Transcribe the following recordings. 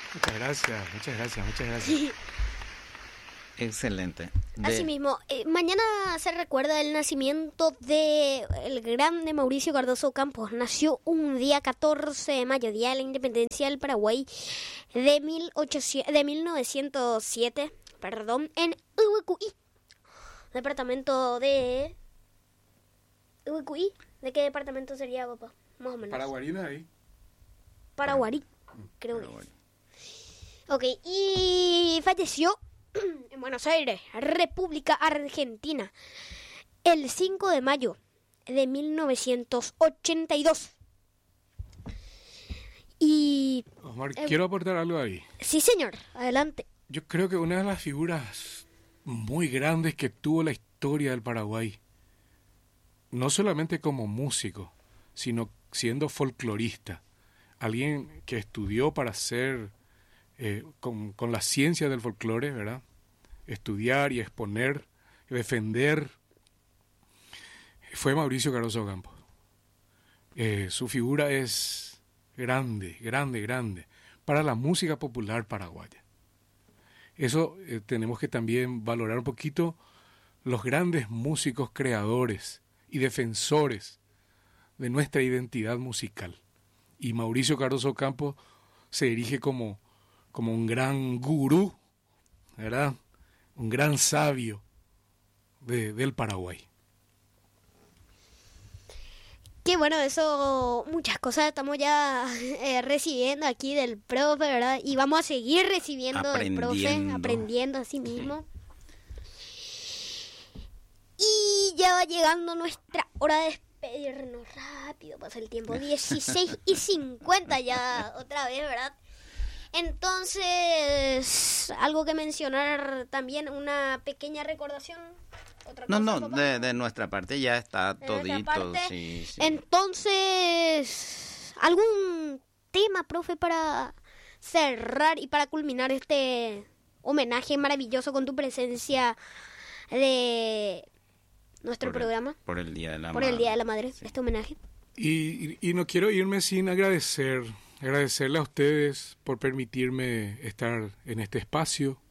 Muchas gracias, muchas gracias, muchas gracias. Excelente. Asimismo, mañana se recuerda el nacimiento de el grande Mauricio Cardoso Campos. Nació un día 14 de mayo, día de la independencia del Paraguay de 1907, en Ubucuy, departamento de... ¿Ubucuy? ¿De qué departamento sería, papá? Más o menos. Paraguarina ahí. Paraguarí, creo que es. Ok, y falleció en Buenos Aires, República Argentina, el 5 de mayo de 1982. Y... Omar, quiero aportar algo ahí. Sí, señor, adelante. Yo creo que una de las figuras muy grandes que tuvo la historia del Paraguay, no solamente como músico, sino siendo folclorista, alguien que estudió para ser, con la ciencia del folclore, ¿verdad? Estudiar y exponer, defender, fue Mauricio Cardoso Campos. Su figura es grande, grande, grande para la música popular paraguaya. Eso tenemos que también valorar un poquito los grandes músicos creadores y defensores de nuestra identidad musical. Y Mauricio Cardoso Campos se erige como un gran gurú, ¿verdad? Un gran sabio del Paraguay. Qué bueno, eso, muchas cosas estamos ya recibiendo aquí del profe, ¿verdad? Y vamos a seguir recibiendo del profe, aprendiendo a sí mismo. Y ya va llegando nuestra hora de despedirnos. Rápido pasa el tiempo, 16:50 ya otra vez, ¿verdad? Entonces, algo que mencionar también, una pequeña recordación. ¿Otra cosa, de nuestra parte ya está todito. Sí. Entonces, ¿algún tema, profe, para cerrar y para culminar este homenaje maravilloso con tu presencia de nuestro programa? Por el Día de la Madre. Por el Día de la Madre, sí. Este homenaje. Y no quiero irme sin agradecerle a ustedes por permitirme estar en este espacio,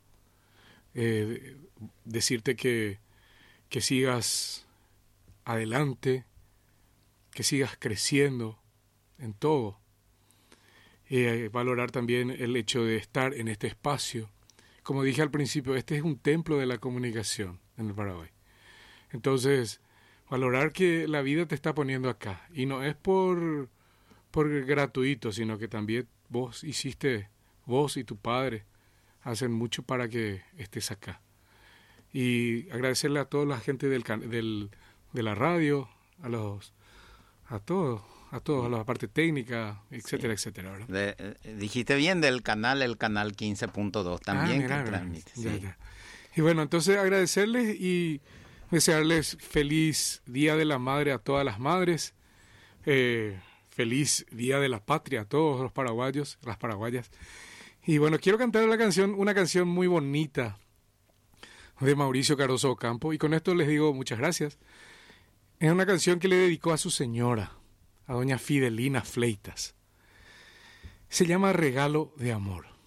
decirte que sigas adelante, que sigas creciendo en todo, valorar también el hecho de estar en este espacio. Como dije al principio, este es un templo de la comunicación en el Paraguay. Entonces, valorar que la vida te está poniendo acá, y no es por gratuito, sino que también vos y tu padre hacen mucho para que estés acá. Y agradecerle a toda la gente de la radio, a todos, a la parte técnica, etcétera, etcétera, ¿verdad? Dijiste bien del canal, el canal 15.2 también que transmite. Ya. Y bueno, entonces agradecerles y desearles feliz Día de la Madre a todas las madres, feliz Día de la Patria a todos los paraguayos, las paraguayas. Y bueno, quiero cantar una canción muy bonita de Mauricio Cardoso Campos, y con esto les digo muchas gracias. Es una canción que le dedicó a su señora, a doña Fidelina Fleitas. Se llama Regalo de Amor.